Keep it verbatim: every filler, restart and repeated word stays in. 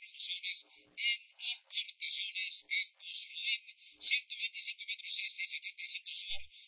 promociones en importaciones. Campos Rodín, ciento veinticinco metros este y setenta y cinco sur.